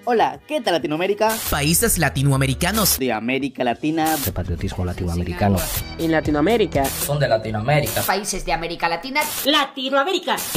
Hola, ¿qué tal Latinoamérica? Países latinoamericanos. De América Latina. De patriotismo latinoamericano. En Latinoamérica. Son de Latinoamérica. Países de América Latina. Latinoamérica.